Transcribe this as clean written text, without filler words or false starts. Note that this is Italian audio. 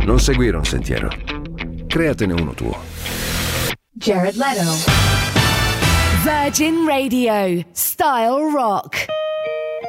Non seguire un sentiero. Createne uno tuo. Jared Leto. Virgin Radio. Style Rock.